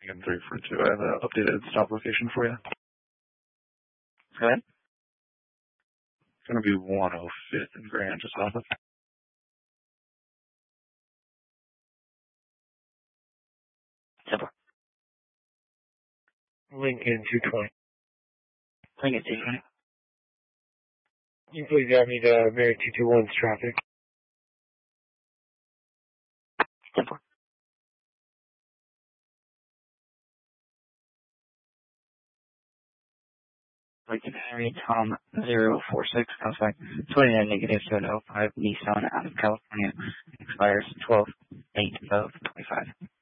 Again, 342. I have an updated stop location for you. Go ahead. It's going to be 105th and Grand, just off of. Simple. Lincoln 220. Lincoln 220. You please have me to Mary 221's traffic. Simple. Lincoln Henry Tom 046 comes back 29 negative 705 Nissan out of California expires 12/8/25.